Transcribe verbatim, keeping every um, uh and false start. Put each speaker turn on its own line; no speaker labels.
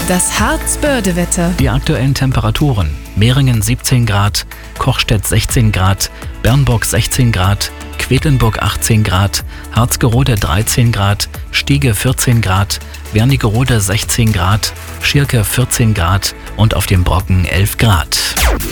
Das Harz-Börde-Wetter.
Die aktuellen Temperaturen: Mehringen siebzehn Grad, Kochstedt sechzehn Grad, Bernburg sechzehn Grad, Quedlinburg achtzehn Grad, Harzgerode dreizehn Grad, Stiege vierzehn Grad, Wernigerode sechzehn Grad, Schirke vierzehn Grad und auf dem Brocken elf Grad.